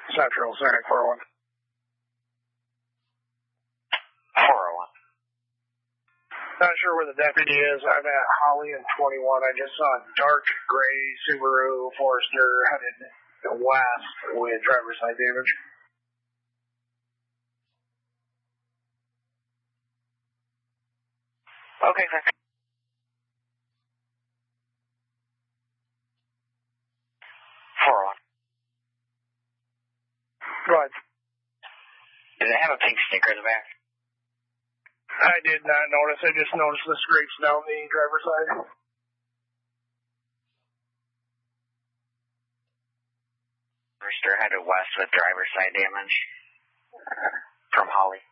Central, Sonic 401. 401. Not sure where the deputy is. I'm at Holly and 21. I just saw a dark gray Subaru Forester headed west with driver's side damage. Okay, sir. 401. Go ahead. Does it have a pink sticker in the back? I did not notice. I just noticed the scrapes down the driver's side. Forester headed west with driver's side damage from Holly.